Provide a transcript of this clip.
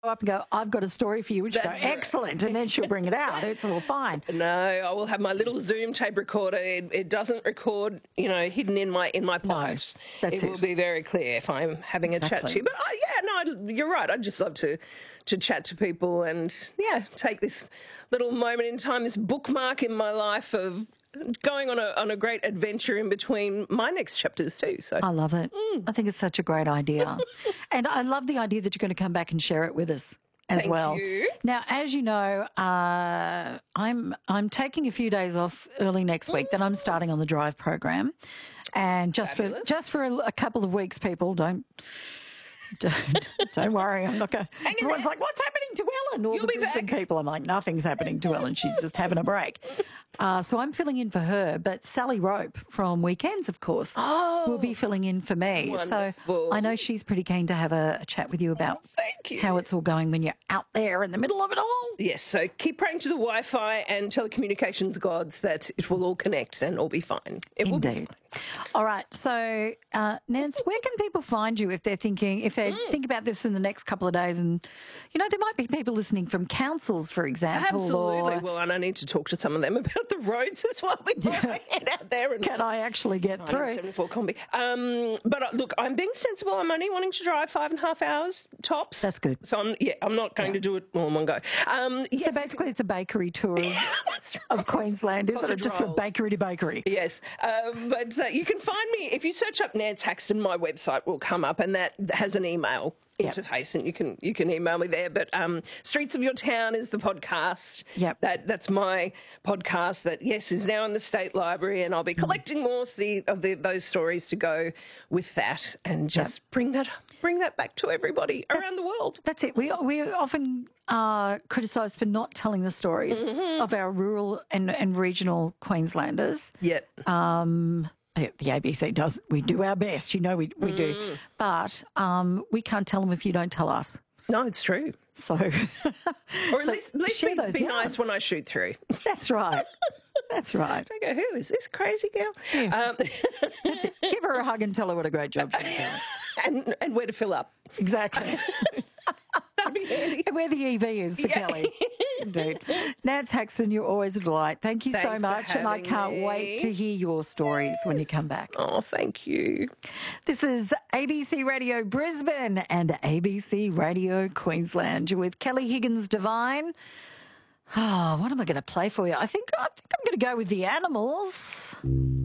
up and go, I've got a story for you, and she'll go, That's right. excellent, and then she'll bring it out. It's all fine. No, I will have my little Zoom tape recorder. It doesn't record, hidden in my pocket. That's it. It will be very clear if I'm having a chat to you. But you're right. I'd just love to chat to people and take this little moment in time, this bookmark in my life of going on a great adventure in between my next chapters too. So I love it. I think it's such a great idea. And I love the idea that you're going to come back and share it with us as well. Thank you. Now, as you know, I'm taking a few days off early next week. Then I'm starting on the Drive program. And just for a couple of weeks, people, don't worry. I'm not going. Everyone's like, "What's happening to Ellen?" All the Brisbane people. I'm like, "Nothing's happening to Ellen. She's just having a break." So I'm filling in for her, but Sally Rope from Weekends, of course, will be filling in for me. Wonderful. So I know she's pretty keen to have a chat with you about how it's all going when you're out there in the middle of it all. Yes, so keep praying to the Wi-Fi and telecommunications gods that it will all connect and all be fine. It will be fine. All right, so Nance, where can people find you if they think about this in the next couple of days? And there might be people listening from councils, for example. Absolutely. Well, and I need to talk to some of them about the roads as well. Head out there and can I actually get through? 74 Combi. But look, I'm being sensible. I'm only wanting to drive 5.5 hours tops. That's good. So I'm not going to do it all in one go. So basically, it's a bakery tour of Queensland, isn't it? Just from bakery to bakery. Yes, but you can find me if you search up Nance Haxton. My website will come up, and that has an email interface, and you can email me there. But Streets of Your Town is the podcast. Yep. That's my podcast. That is now in the State Library, and I'll be collecting more of those stories to go with that, and just bring that back to everybody around the world. That's it. We often are criticised for not telling the stories of our rural and regional Queenslanders. Yep. The ABC does. We do our best, we do. But we can't tell them if you don't tell us. No, it's true. So, or at least be nice when I shoot through. That's right. That's right. I go, who is this crazy girl? Yeah. Give her a hug and tell her what a great job she's doing. And where to fill up. Exactly. That'd be handy. And where the EV is for Kelly. Indeed. Nance Haxton, you're always a delight. Thank you so much. And I can't wait to hear your stories when you come back. Oh, thank you. This is ABC Radio Brisbane and ABC Radio Queensland. You're with Kelly Higgins Devine. Oh, what am I going to play for you? I think I'm going to go with the Animals.